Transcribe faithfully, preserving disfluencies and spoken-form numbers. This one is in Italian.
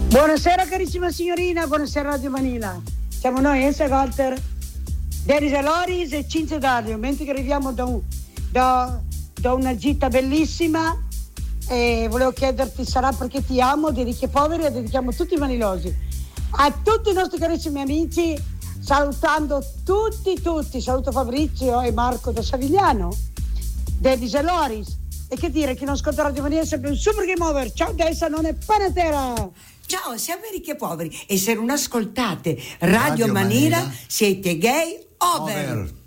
Buonasera carissima signorina, buonasera Radio Manila. Siamo noi, Elsa Walter, Denise Loris e Cinzia Dario, mentre che arriviamo da, un, da, da una gita bellissima e volevo chiederti, sarà perché ti amo, dedichi ai poveri e dedichiamo tutti i manilosi. A tutti i nostri carissimi amici, salutando tutti, tutti, saluto Fabrizio e Marco da Savigliano, Denise Loris, e che dire, chi non ascolta Radio Manila è sempre un super game over. Ciao Dessa, non è panatera! Ciao, siamo ricchi e poveri e se non ascoltate Radio, Radio Manila, Manila siete gay over. over.